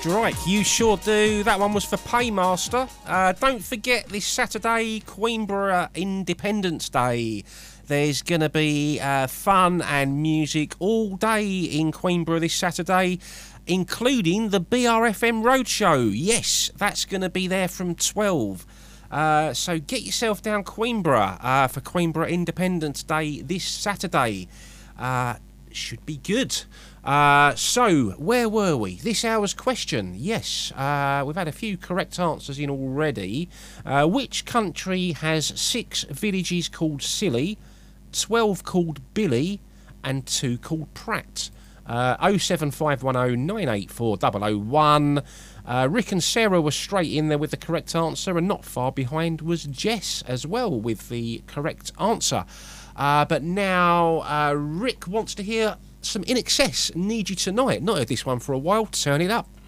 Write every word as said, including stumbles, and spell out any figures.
strike. You sure do. That one was for Paymaster. Uh, don't forget this Saturday, Queenborough Independence Day. There's going to be uh, fun and music all day in Queenborough this Saturday, including the B R F M Roadshow. Yes, that's going to be there from twelve. Uh, so get yourself down Queenborough uh, for Queenborough Independence Day this Saturday. Uh, should be good. Uh, so, where were we? This hour's question. Yes, uh, we've had a few correct answers in already. Uh, which country has six villages called Silly, twelve called Billy, and two called Pratt? Uh, oh seven five one oh nine eight four oh oh one. Uh, Rick and Sarah were straight in there with the correct answer, and not far behind was Jess as well with the correct answer. Uh, but now uh, Rick wants to hear some In Excess, Need You Tonight. Not heard this one for a while. Turn it up.